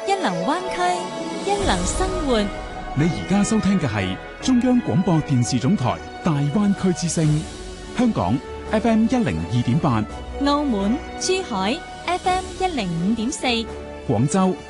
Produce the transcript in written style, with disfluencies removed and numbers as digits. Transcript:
一流灣區，一流生活。 你而家收聽嘅係中央廣播電視總台大灣區之聲，香港 FM 102.8， 澳門、珠海 FM 105.4， 廣州